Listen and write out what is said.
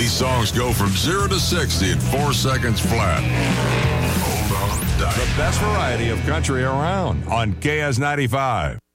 These songs go from 0 to 60 in 4 seconds flat. Hold on tight. The best variety of country around on KS95.